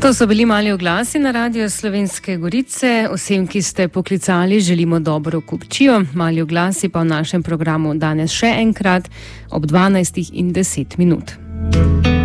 To so bili mali oglasi na Radiu Slovenske Gorice. Vsem, ki ste poklicali, želimo dobro kupčijo. Mali oglasi pa v našem programu danes še enkrat ob 12:10.